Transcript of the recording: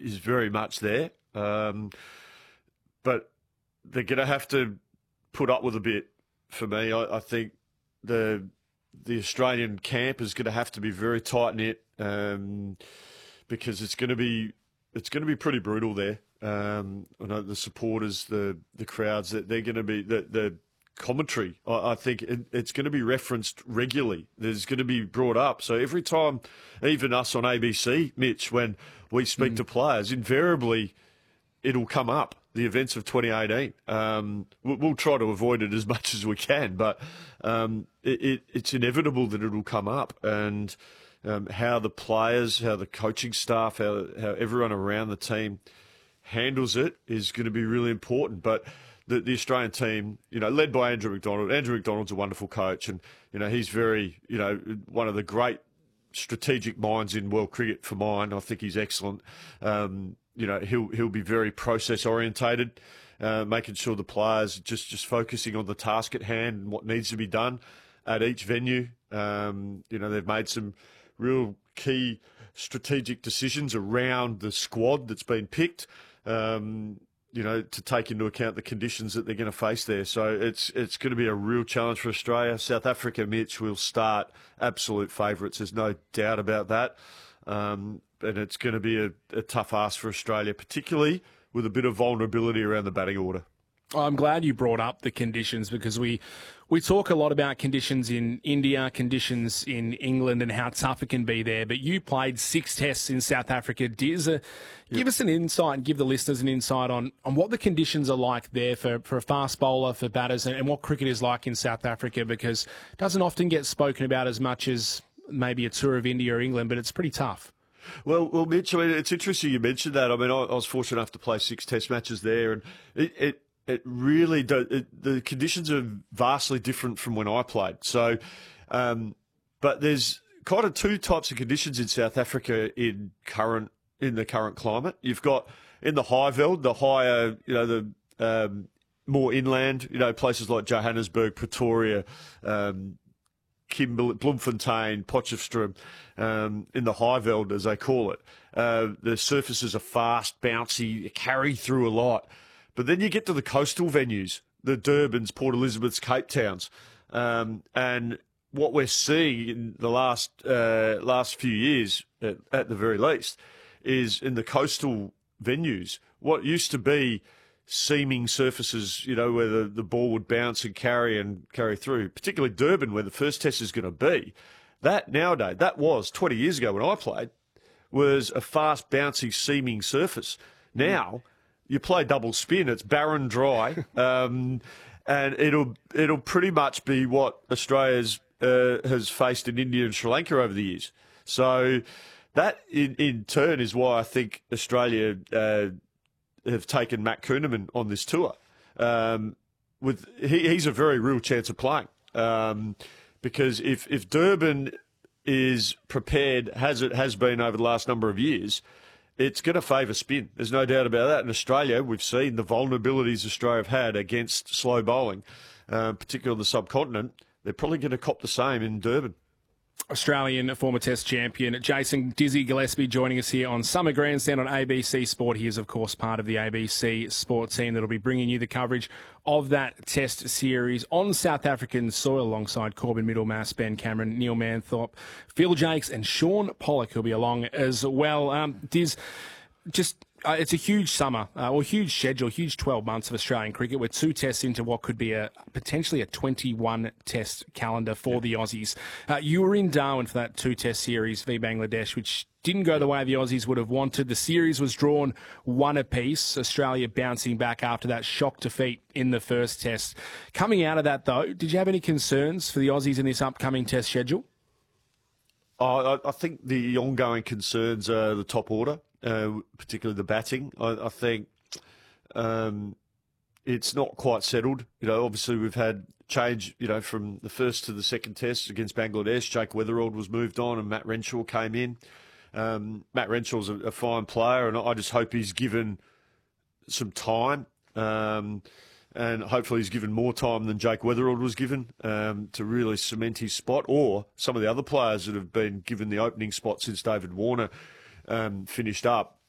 is very much there. But they're going to have to put up with a bit for me. I think the Australian camp is going to have to be very tight knit because it's going to be pretty brutal there. I know the supporters, the crowds, that they're going to be the commentary. I think it's going to be referenced regularly. There's going to be brought up. So every time, even us on ABC, Mitch, when we speak to players, invariably it'll come up. The events of 2018. We'll try to avoid it as much as we can, but it's inevitable that it'll come up. And how the players, how the coaching staff, how everyone around the team handles it is going to be really important. But the Australian team, led by Andrew McDonald. Andrew McDonald's a wonderful coach, and he's very, one of the great strategic minds in world cricket for mine. I think he's excellent. He'll be very process orientated, making sure the players just focusing on the task at hand and what needs to be done at each venue. They've made some real key strategic decisions around the squad that's been picked, to take into account the conditions that they're going to face there. So it's going to be a real challenge for Australia. South Africa, Mitch, will start absolute favourites. There's no doubt about that. And it's going to be a tough ask for Australia, particularly with a bit of vulnerability around the batting order. I'm glad you brought up the conditions because we talk a lot about conditions in India, conditions in England and how tough it can be there. But you played 6 tests in South Africa. Give us an insight and give the listeners an insight on what the conditions are like there for a fast bowler, for batters, and what cricket is like in South Africa, because it doesn't often get spoken about as much as maybe a tour of India or England, but it's pretty tough. Well, Mitch, it's interesting you mentioned that. I was fortunate enough to play 6 test matches there, and it really does. The conditions are vastly different from when I played. So, but there's kind of 2 types of conditions in South Africa in the current climate. You've got in the high veld, the higher, the more inland, places like Johannesburg, Pretoria, Kimberley, Bloemfontein, Potchefstroom, in the high veld, as they call it. The surfaces are fast, bouncy, carry through a lot. But then you get to the coastal venues, the Durbans, Port Elizabeths, Cape Towns. And what we're seeing in the last few years, at the very least, is in the coastal venues, what used to be seaming surfaces, where the ball would bounce and carry through, particularly Durban, where the first test is going to be. That nowadays, that was 20 years ago when I played, was a fast, bouncy, seaming surface. Now, you play double spin, it's barren dry, and it'll pretty much be what Australia's has faced in India and Sri Lanka over the years. So that, in turn, is why I think Australia have taken Matt Kuhnemann on this tour. He's a very real chance of playing. Because if Durban is prepared, as it has been over the last number of years, it's going to favour spin. There's no doubt about that. In Australia, we've seen the vulnerabilities Australia have had against slow bowling, particularly on the subcontinent. They're probably going to cop the same in Durban. Australian former Test champion Jason Dizzy Gillespie joining us here on Summer Grandstand on ABC Sport. He is, of course, part of the ABC Sport team that will be bringing you the coverage of that Test series on South African soil alongside Corbin Middlemass, Ben Cameron, Neil Manthorpe, Phil Jakes and Sean Pollock, who'll be along as well. Diz, it's a huge summer, or huge schedule, huge 12 months of Australian cricket. We're 2 tests into what could be potentially a 21-test calendar for the Aussies. You were in Darwin for that 2-test series v Bangladesh, which didn't go the way the Aussies would have wanted. The series was drawn 1 apiece, Australia bouncing back after that shock defeat in the first test. Coming out of that, though, did you have any concerns for the Aussies in this upcoming test schedule? I think the ongoing concerns are the top order. Particularly the batting. I think it's not quite settled. Obviously we've had change, from the first to the second test against Bangladesh. Jake Weatherald was moved on and Matt Renshaw came in. Matt Renshaw's a fine player, and I just hope he's given some time. And hopefully he's given more time than Jake Weatherald was given to really cement his spot, or some of the other players that have been given the opening spot since David Warner finished up.